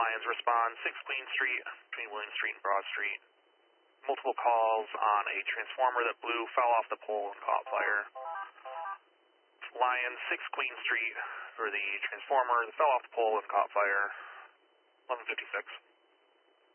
Lions respond 6 Queen Street between William Street and Broad Street. Multiple calls on a transformer that blew, fell off the pole and caught fire. Lions 6 Queen Street for the transformer that fell off the pole and caught fire. 11:56.